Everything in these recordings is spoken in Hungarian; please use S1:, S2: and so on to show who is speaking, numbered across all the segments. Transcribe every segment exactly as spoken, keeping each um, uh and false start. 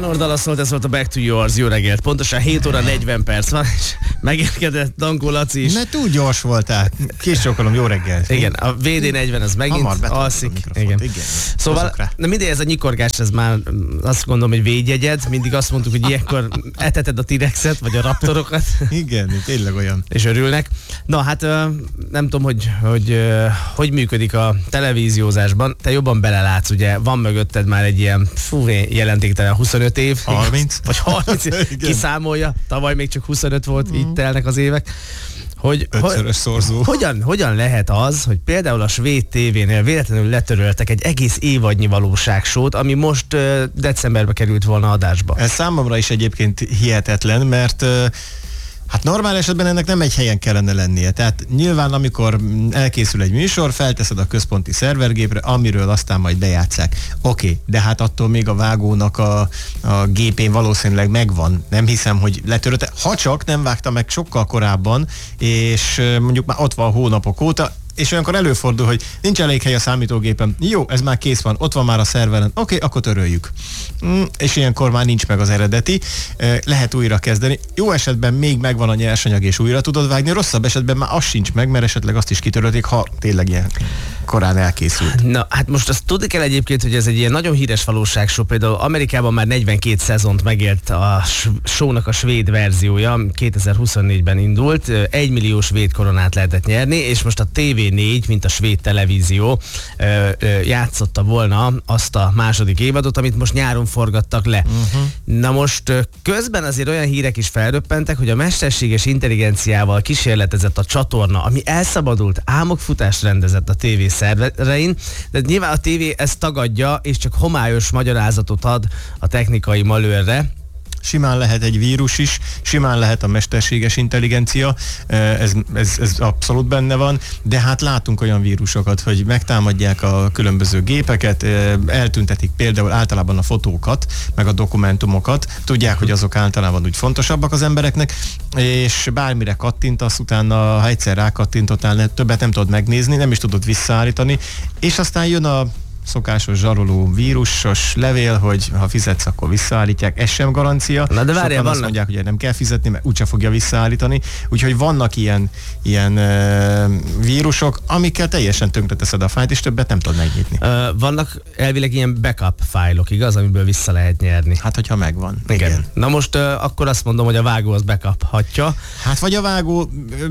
S1: Conor Dallas szólt, ez volt a Back to Yours, jó reggelt. Pontosan hét óra negyven perc van, és megérkedett Dankó Laci is.
S2: Ne túl gyors voltál. Késcsókolom, jó reggelt.
S1: Igen, a vé dé negyven az megint alszik. Igen.
S2: Igen.
S1: Szóval, de mindig ez a nyikorgás, ez már azt gondolom, hogy védjegyed. Mindig azt mondtuk, hogy ilyenkor eteted a T-rexet, vagy a raptorokat.
S2: Igen, tényleg olyan.
S1: És örülnek. Na hát nem tudom, hogy hogy, hogy működik a televíziózásban. Te jobban belelátsz, ugye van mögötted már egy ilyen fú, jelentéktelen huszonöt év.
S2: harminc.
S1: Vagy harminc. Kiszámolja. Tavaly még csak huszonöt volt, mm. így telnek az évek. Hogy,
S2: Ötszörös szorzó.
S1: Hogyan, hogyan lehet az, hogy például a svéd tévénél véletlenül letöröltek egy egész évadnyi valóságsót, ami most uh, decemberbe került volna adásba?
S2: Ez számomra is egyébként hihetetlen, mert uh, hát normál esetben ennek nem egy helyen kellene lennie. Tehát nyilván, amikor elkészül egy műsor, felteszed a központi szervergépre, amiről aztán majd bejátsszák. Oké, okay, de hát attól még a vágónak a, a gépén valószínűleg megvan. Nem hiszem, hogy letörölte. Ha csak nem vágta meg sokkal korábban, és mondjuk már ott van hónapok óta, és olyankor előfordul, hogy nincs elég hely a számítógépen. Jó, ez már kész van, ott van már a szerveren. Oké, okay, akkor töröljük. Mm, és ilyenkor már nincs meg az eredeti. Lehet újra kezdeni. Jó esetben még megvan a nyersanyag, és újra tudod vágni. Rosszabb esetben már az sincs meg, mert esetleg azt is kitörölték, ha tényleg ilyen korán elkészült.
S1: Na, hát most azt tudni kell egyébként, hogy ez egy ilyen nagyon híres valóságshow. Például Amerikában már negyvenkét szezont megélt a shownak a svéd verziója. kétezer-huszonnégyben indult. Egy millió svéd koronát lehetett nyerni, és most a té vé négy, mint a svéd televízió ö, ö, játszotta volna azt a második évadot, amit most nyáron forgattak le. Uh-huh. Na most ö, közben azért olyan hírek is felröppentek, hogy a mesterséges intelligenciával kísérletezett a csatorna, ami elszabadult álmokfutást rendezett a tévé szerverein, de nyilván a tévé ezt tagadja, és csak homályos magyarázatot ad a technikai malőrre.
S2: Simán lehet egy vírus is, simán lehet a mesterséges intelligencia, ez, ez, ez abszolút benne van, de hát látunk olyan vírusokat, hogy megtámadják a különböző gépeket, eltüntetik például általában a fotókat, meg a dokumentumokat, tudják, hogy azok általában úgy fontosabbak az embereknek, és bármire kattintasz, utána, ha egyszer rákattintottál, többet nem tudod megnézni, nem is tudod visszaállítani, és aztán jön a szokásos zsaroló vírusos levél, hogy ha fizetsz, akkor visszaállítják. Ez sem garancia.
S1: Na de várjál,
S2: Sokan azt mondják, hogy nem kell fizetni, mert úgyse fogja visszaállítani. Úgyhogy vannak ilyen, ilyen uh, vírusok, amikkel teljesen tönkreteszed a fájlt, és többet nem tudod megnyitni.
S1: Uh, vannak elvileg ilyen backup fájlok, igaz, amiből vissza lehet nyerni.
S2: Hát, hogyha megvan.
S1: Igen.
S2: Igen.
S1: Na most uh, akkor azt mondom, hogy a vágó az backuphatja.
S2: Hát vagy a vágó,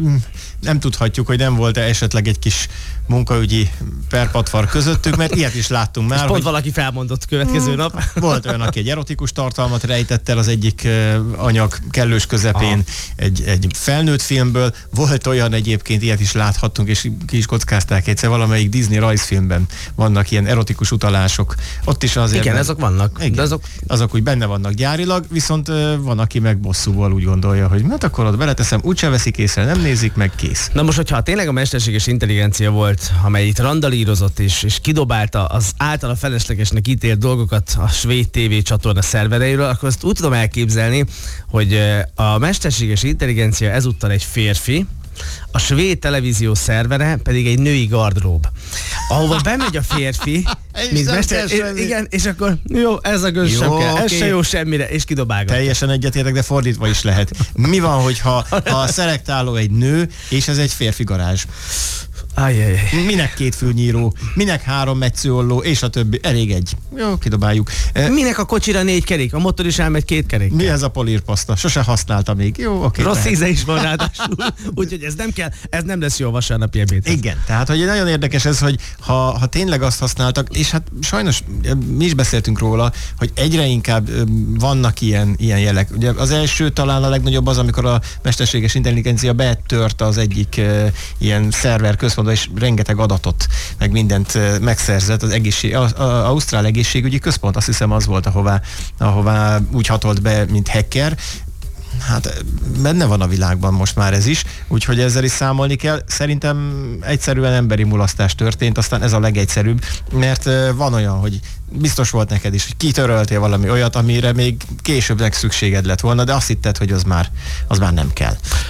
S2: nem tudhatjuk, hogy nem volt-e esetleg egy kis munkaügyi perpatvar közöttük, mert ilyet is láttunk már.
S1: És pont
S2: hogy
S1: valaki felmondott következő mm. nap.
S2: Volt olyan, aki egy erotikus tartalmat rejtett el az egyik uh, anyag kellős közepén egy, egy felnőtt filmből. Volt olyan egyébként, ilyet is láthattunk, és ki is kockázták egyszer, valamelyik Disney rajzfilmben vannak ilyen erotikus utalások. Ott is azért...
S1: Igen, azok vannak.
S2: Igen,
S1: de azok...
S2: azok úgy benne vannak gyárilag, viszont uh, van, aki meg bosszúval úgy gondolja, hogy hát akkor ott beleteszem, úgyse veszik észre, nem nézik meg, kész.
S1: Na most, hogyha tényleg a mesterséges intelligencia volt, amely itt randalírozott és, és kidobálta az általa feleslegesnek ítélt dolgokat a svéd tévé csatorna szervereiről, akkor azt úgy tudom elképzelni, hogy a mesterséges intelligencia ezúttal egy férfi, a svéd televízió szervere pedig egy női gardrób, ahova bemegy a férfi, mint mester, igen, és akkor jó, ez a gőz sem kell, okay. Ez se jó semmire, és kidobálgat.
S2: Teljesen egyetértek, de fordítva is lehet. Mi van, hogyha a szelektáló egy nő, és ez egy férfi garázs?
S1: Ajjajjaj.
S2: Minek két fülnyíró, minek három metszőolló, és a többi. Elég egy. Jó, kidobáljuk.
S1: Minek a kocsira négy kerék? A motor is elmegy két kerék.
S2: Mi ez a polírpaszta? Sose használta még. Jó, oké.
S1: Rossz lehet. Íze is van ráadásul. Úgyhogy ez nem kell, ez nem lesz jó a vasárnapi ebédhez.
S2: Igen, tehát hogy nagyon érdekes ez, hogy ha, ha tényleg azt használtak, és hát sajnos mi is beszéltünk róla, hogy egyre inkább vannak ilyen, ilyen jelek. Ugye az első talán a legnagyobb az, amikor a mesterséges intelligencia betört az egyik uh, ilyen szerver központba, és rengeteg adatot, meg mindent megszerzett az egészség, az, az Ausztrál egészségügyi központ, azt hiszem az volt, ahová, ahová úgy hatolt be, mint hacker. Hát benne van a világban most már ez is, úgyhogy ezzel is számolni kell. Szerintem egyszerűen emberi mulasztás történt, aztán ez a legegyszerűbb, mert van olyan, hogy biztos volt neked is, hogy kitöröltél valami olyat, amire még későbbnek szükséged lett volna, de azt hitted, hogy az már, az már nem kell.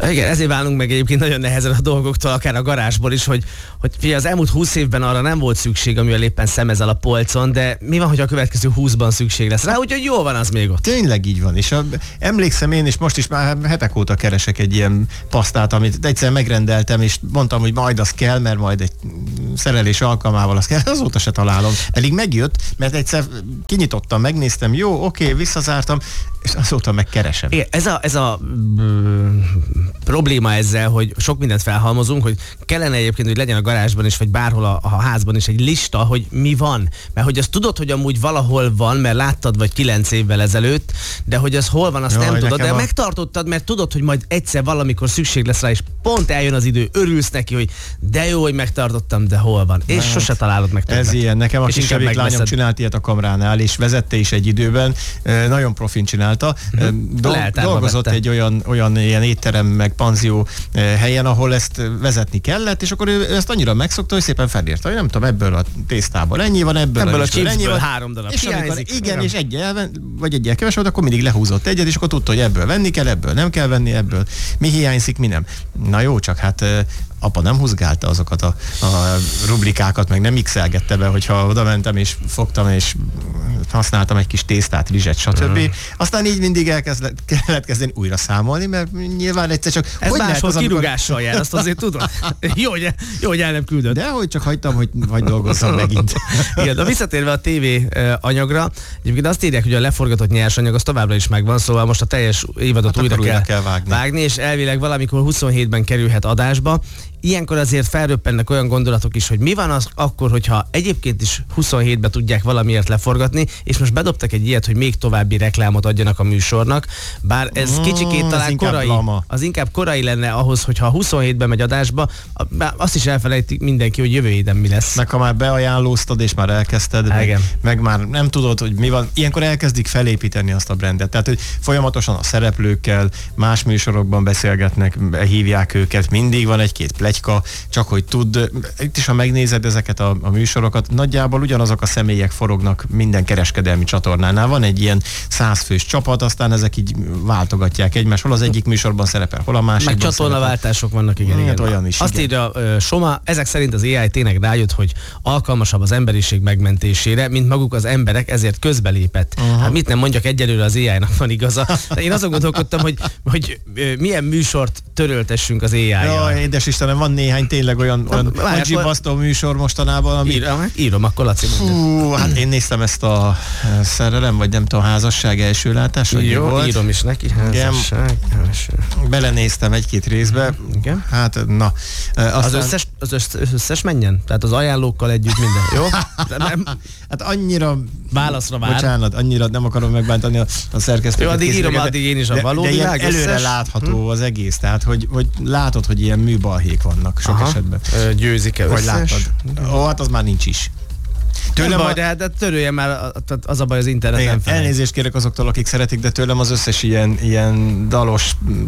S1: Igen, ezért válunk meg egyébként nagyon nehezen a dolgoktól, akár a garázsból is, hogy, hogy figyelj, az elmúlt húsz évben arra nem volt szükség, amivel éppen szemezel a polcon, de mi van, hogy a következő húszban szükség lesz rá, úgyhogy jól van az még ott.
S2: Tényleg így van, és a, emlékszem én, és most is már hetek óta keresek egy ilyen pasztát, amit egyszer megrendeltem, és mondtam, hogy majd az kell, mert majd egy szerelés alkalmával az kell, azóta se találom. Elég megjött, mert egyszer kinyitottam, megnéztem, jó, oké, visszazártam, és azóta megkeresem.
S1: Igen, ez a, ez a mm, probléma ezzel, hogy sok mindent felhalmozunk, hogy kellene egyébként, hogy legyen a garázsban is, vagy bárhol a, a házban is egy lista, hogy mi van. Mert hogy azt tudod, hogy amúgy valahol van, mert láttad vagy kilenc évvel ezelőtt, de hogy az hol van, azt Jaj, nem tudod, de a... megtartottad, mert tudod, hogy majd egyszer valamikor szükség lesz rá, és pont eljön az idő, örülsz neki, hogy de jó, hogy megtartottam, de hol van. És hát, sose találod meg többet.
S2: Ez ilyen. Nekem a kisebbik lányom csinált ilyet a kamránál, és vezette is egy időben, nagyon profin csinálta. Dol- dolgozott vette. egy olyan, olyan ilyen étterem meg panzió helyen, ahol ezt vezetni kellett, és akkor ő ezt annyira megszokta, hogy szépen felírta, hogy nem tudom, ebből a tésztából ennyi van, ebből,
S1: ebből
S2: a,
S1: a chipsből három darab
S2: és amikor, igen, és egyel, vagy egyel kevesebb, akkor mindig lehúzott egyet, és akkor tudta, hogy ebből venni kell, ebből nem kell venni, ebből mi hiányzik, mi nem. Na jó, csak hát apa nem húzgálta azokat a, a rubrikákat, meg nem mixelgette be, hogyha oda mentem és fogtam, és használtam egy kis tésztát, rizset, stb. Uh-huh. Aztán így mindig elkezd, kellett kezdeni újra számolni, mert nyilván egyszer csak...
S1: Ez máshol kirúgással jár, azt azért tudom. Jó, hogy, jó, hogy el nem küldött.
S2: De hogy csak hagytam, hogy vagy dolgozzam megint.
S1: Igen, de visszatérve a tévé anyagra, egyébként azt írják, hogy a leforgatott nyersanyag az továbbra is megvan, szóval most a teljes évadot hát újra kell, kell vágni. vágni, és elvileg valamikor huszonhétben kerülhet adásba. Ilyenkor azért felröppennek olyan gondolatok is, hogy mi van az akkor, hogyha egyébként is huszonhétben tudják valamiért leforgatni, és most bedobtak egy ilyet, hogy még további reklámot adjanak a műsornak, bár ez mm, kicsikét talán inkább korai, lama. az inkább korai lenne ahhoz, hogyha huszonhétben megy adásba, azt is elfelejtik mindenki, hogy jövő héten mi lesz.
S2: Meg ha már beajánlóztad, és már elkezdted, meg, meg már nem tudod, hogy mi van, ilyenkor elkezdik felépíteni azt a brandet. Tehát, hogy folyamatosan a szereplőkkel, más műsorokban beszélgetnek, hívják őket, mindig van egy-két pletyka, csak hogy tud, itt is ha megnézed ezeket a, a műsorokat, nagyjából ugyanazok a személyek forognak minden kereskedelmi csatornánál. Van egy ilyen százfős csapat, aztán ezek így váltogatják egymást, hol az egyik műsorban szerepel, hol a másikban.
S1: Meg csatornaváltások vannak, igen, igen.
S2: Hát olyan is,
S1: azt
S2: igen.
S1: írja uh, Soma, ezek szerint az á i tényleg rájött, hogy alkalmasabb az emberiség megmentésére, mint maguk az emberek, ezért közbelépett. Uh-huh. Hát mit nem mondjak, egyelőre az á i-nak van igaza. De én azon gondolkodtam, hogy, hogy uh, milyen műsort töröltessünk az á i-jal.
S2: Jaj, édes Istenem, van néhány tényleg olyan, olyan zsibasztó műsor mostanában, ami...
S1: Írom, írom akkor Laci mondja.
S2: Fú, hát én néztem ezt a szerelem, vagy nem tudom, házasság első látás, vagy
S1: jó,
S2: volt.
S1: Írom is neki, házasság első.
S2: Belenéztem egy-két részbe.
S1: Igen.
S2: Hát, na. Aztán...
S1: Az, összes, az összes, összes menjen? Tehát az ajánlókkal együtt minden, jó?
S2: Nem. Hát annyira...
S1: Válaszra vár.
S2: Bocsánat, annyira nem akarom megbántani a, a szerkesztőt.
S1: Jó, addig írom, addig én is a való
S2: de, de
S1: világ
S2: ilyen előre látható hm? az egész, tehát hogy, hogy látod, hogy ilyen műbalhék vannak sok Aha. esetben.
S1: Győzik-e összes?
S2: Vagy látod? Ó, hát az már nincs is.
S1: Tőlem baj, a... de, de törölje már, az a baj az interneten.
S2: Elnézést kérek azoktól, akik szeretik, de tőlem az összes ilyen, ilyen dalos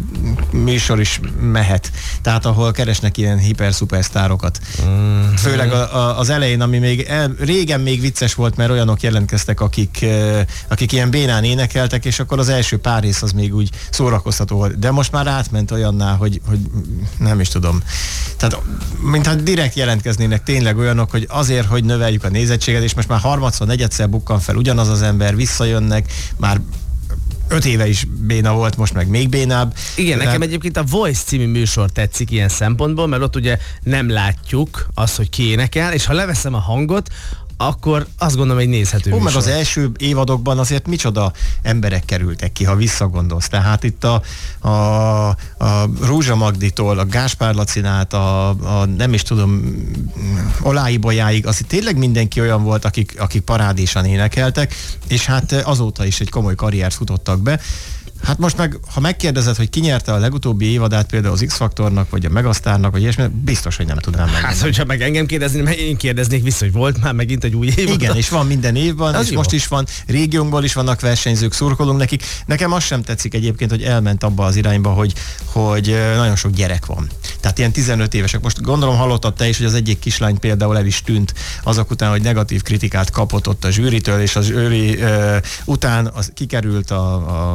S2: műsor is mehet. Tehát ahol keresnek ilyen hiper-szupersztárokat. Mm-hmm. Főleg a, a, az elején, ami még el, régen még vicces volt, mert olyanok jelentkeztek, akik, akik ilyen bénán énekeltek, és akkor az első pár rész az még úgy szórakoztató volt. De most már átment olyanná, hogy, hogy nem is tudom. Tehát mintha direkt jelentkeznének tényleg olyanok, hogy azért, hogy növeljük a nézettséget, és most már harmadszor, negyedszer bukkan fel ugyanaz az ember, visszajönnek, már öt éve is béna volt, most meg még bénább.
S1: Igen, nekem egyébként a Voice című műsor tetszik ilyen szempontból, mert ott ugye nem látjuk azt, hogy ki énekel, és ha leveszem a hangot, akkor azt gondolom, hogy nézhető
S2: Ó, meg az első évadokban azért micsoda emberek kerültek ki, ha visszagondolsz. Tehát itt a, a, a Rózsa Magditól, a Gáspár Lacinát, a, a nem is tudom, Olái Bolyáig, az tényleg mindenki olyan volt, akik, akik parádésan énekeltek, és hát azóta is egy komoly karriert futottak be. Hát most meg, ha megkérdezed, hogy ki nyerte a legutóbbi évadát például az X-Faktornak, vagy a Megasztárnak, vagy ilyesmi, biztos, hogy nem tudnám megmondani.
S1: Hát, hogyha meg engem kérdezni, meg én kérdeznék vissza, hogy volt már megint egy új évad.
S2: Igen, és van minden évben, az és jó. Most is van, régiónkból is vannak versenyzők, szurkolunk nekik. Nekem az sem tetszik egyébként, hogy elment abba az irányba, hogy, hogy nagyon sok gyerek van. Tehát ilyen tizenöt évesek. Most gondolom hallottad te is, hogy az egyik kislány például el is tűnt azok után, hogy negatív kritikát kapott ott a zsűritől, és az zsűri uh, után az kikerült a, a, a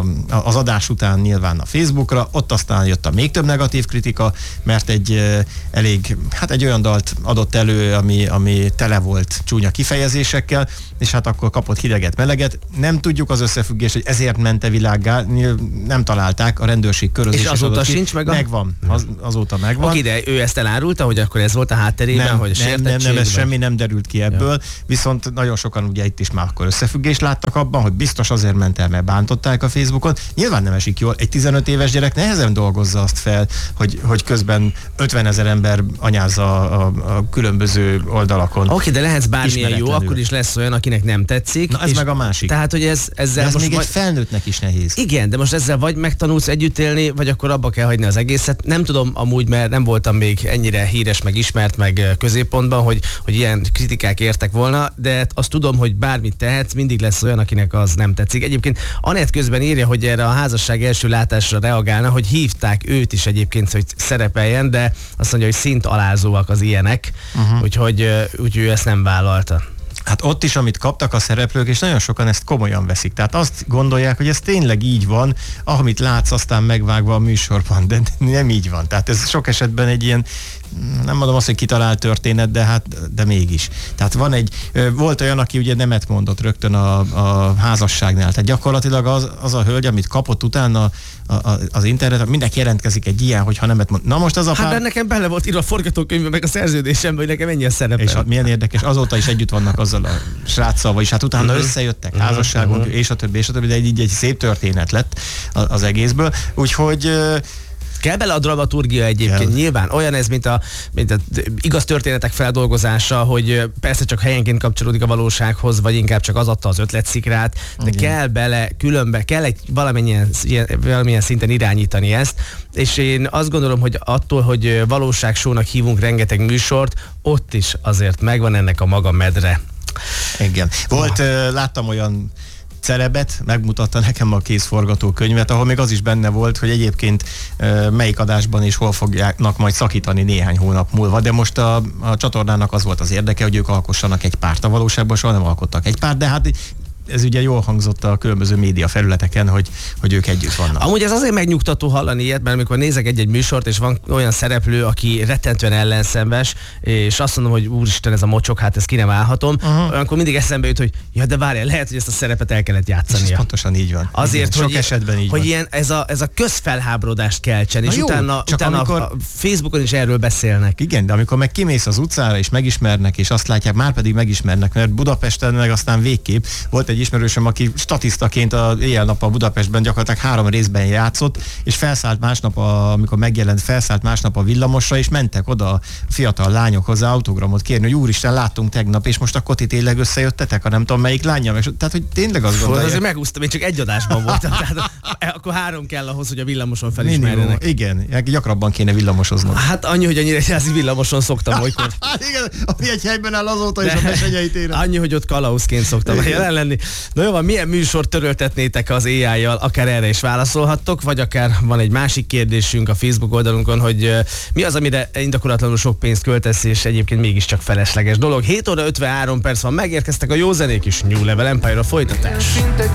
S2: az adás után nyilván a Facebookra, ott aztán jött a még több negatív kritika, mert egy elég, hát egy olyan dalt adott elő, ami, ami tele volt csúnya kifejezésekkel, és hát akkor kapott hideget, meleget. Nem tudjuk az összefüggést, hogy ezért mente világgá, nem találták, a rendőrség körözés.
S1: És azóta sincs meg a...
S2: Megvan, az, azóta megvan.
S1: Oké, de ő ezt elárulta, hogy akkor ez volt a hátterében,
S2: nem,
S1: hogy
S2: nem, nem, nem, ez semmi nem derült ki ebből, ja. Viszont nagyon sokan ugye itt is már akkor összefüggést láttak abban, hogy biztos azért ment el, mert bántották a Facebookon. Nyilván nem esik jól, egy tizenöt éves gyerek nehezen dolgozza azt fel, hogy, hogy közben ötvenezer ember anyázza a, a, a különböző oldalakon.
S1: Oké, de lehetsz bármilyen jó, akkor is lesz olyan, akinek nem tetszik.
S2: Na ez meg a másik.
S1: Tehát, hogy ez, ezzel
S2: ez
S1: most
S2: még
S1: vagy...
S2: egy felnőttnek is nehéz.
S1: Igen, de most ezzel vagy megtanulsz együtt élni, vagy akkor abba kell hagyni az egészet. Nem tudom amúgy, mert nem voltam még ennyire híres, meg ismert, meg középpontban, hogy, hogy ilyen kritikák értek volna, de azt tudom, hogy bármit tehetsz, mindig lesz olyan, akinek az nem tetszik. Egyébként Anett közben írja, hogy erre a házasság első látásra reagálna, hogy hívták őt is egyébként, hogy szerepeljen, de azt mondja, hogy szint alázóak az ilyenek, uh-huh. úgyhogy úgy ő ezt nem vállalta.
S2: Hát ott is, amit kaptak a szereplők, és nagyon sokan ezt komolyan veszik. Tehát azt gondolják, hogy ez tényleg így van, amit látsz, aztán megvágva a műsorban, de nem így van. Tehát ez sok esetben egy ilyen, nem mondom azt, hogy kitalált történet, de hát, de mégis. Tehát van egy, volt olyan, aki ugye nemet mondott rögtön a, a házasságnál. Tehát gyakorlatilag az, az a hölgy, amit kapott utána a, a, az internet, mindenki jelentkezik egy ilyen, hogyha nemet mond. Na most az a pár...
S1: Hát nekem bele volt írva a forgatókönyvben, meg a szerződésemben, hogy nekem ennyi a szerepel.
S2: És milyen érdekes, azóta is együtt vannak azzal a sráccal, vagyis hát utána uh-huh. összejöttek, uh-huh. házasságon, uh-huh. és a többi, és a többi, de így egy szép történet lett az egészből. Úgyhogy
S1: kell bele a dramaturgia egyébként, kell. Nyilván. Olyan ez, mint a, mint a igaz történetek feldolgozása, hogy persze csak helyenként kapcsolódik a valósághoz, vagy inkább csak az adta az ötletszikrát, de igen. kell bele, különbe, kell egy valamilyen, valamilyen szinten irányítani ezt, és én azt gondolom, hogy attól, hogy valóságsónak hívunk rengeteg műsort, ott is azért megvan ennek a maga medre.
S2: Igen. Volt, oh. láttam olyan celebet, megmutatta nekem a készforgatókönyvet, ahol még az is benne volt, hogy egyébként e, melyik adásban és hol fogják majd szakítani néhány hónap múlva, de most a, a csatornának az volt az érdeke, hogy ők alkossanak egy párt, a valóságban soha nem alkottak egy párt, de hát ez ugye jól hangzott a különböző média felületeken, hogy, hogy ők együtt vannak.
S1: Amúgy ez azért megnyugtató hallani ilyet, mert amikor nézek egy-egy műsort, és van olyan szereplő, aki rettentően ellenszenves, és azt mondom, hogy úristen, ez a mocsok, hát ezt ki nem állhatom, uh-huh. olyankor mindig eszembe jut, hogy ja, de várjál, lehet, hogy ezt a szerepet el kellett játszania.
S2: És pontosan így van.
S1: Azért,
S2: igen,
S1: hogy,
S2: sok esetben így
S1: hogy
S2: van.
S1: ilyen, ez, a, ez a közfelháborodást keltsen, és
S2: jó,
S1: utána, utána amikor... a Facebookon is erről beszélnek.
S2: Igen, de amikor meg kimész az utcára, és megismernek, és azt látják, már pedig megismernek, mert Budapesten meg aztán végképp volt egy ismerősöm, aki statisztaként a éjjel-nappal Budapestben gyakorlatilag három részben játszott, és felszállt másnap, a, amikor megjelent, felszállt másnap a villamosra, és mentek oda a fiatal lányok hozzá autogramot kérni, hogy úristen, láttunk tegnap, és most akkor ti tényleg összejöttetek, a nem tudom melyik lányja, meg, tehát hogy tényleg azt gondolja.
S1: Azért megúsztam, én csak egy adásban voltam, tehát akkor három kell ahhoz, hogy a villamoson felismerjenek.
S2: Igen, gyakrabban kéne villamosoznod.
S1: Hát annyi, hogy a Nyíregyházi villamoson szoktam olykor.
S2: Hát igen, ami egy helyben áll azóta is a Bessenyei téren.
S1: Annyi, hogy ott kalauzként szoktam jelen lenni. Na jó, van, milyen műsort töröltetnétek az éjjel, akár erre is válaszolhattok, vagy akár van egy másik kérdésünk a Facebook oldalunkon, hogy uh, mi az, amire indokolatlanul sok pénzt költesz, és egyébként mégiscsak felesleges dolog. hét óra ötvenhárom perc van, megérkeztek a jó zenék is. New Level Empire-a folytatás.